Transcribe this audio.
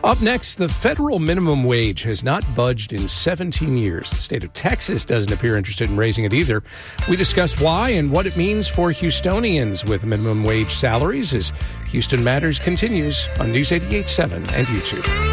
Up next, the federal minimum wage has not budged in 17 years. The state of Texas doesn't appear interested in raising it either. We discuss why and what it means for Houstonians with minimum wage salaries as Houston Matters continues on News 88.7 and YouTube.